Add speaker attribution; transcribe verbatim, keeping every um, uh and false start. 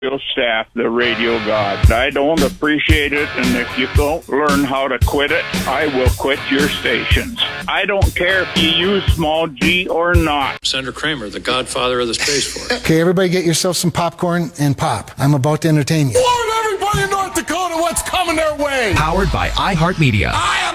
Speaker 1: staff, the radio gods. I don't appreciate it, and if you don't learn how to quit it, I will quit your stations. I don't care if you use small g or not.
Speaker 2: Senator Kramer, the godfather of the Space Force.
Speaker 3: Okay, everybody get yourself some popcorn and pop. I'm about to entertain you.
Speaker 4: Warn everybody in North Dakota what's coming their way.
Speaker 5: Powered by iHeartMedia.
Speaker 4: I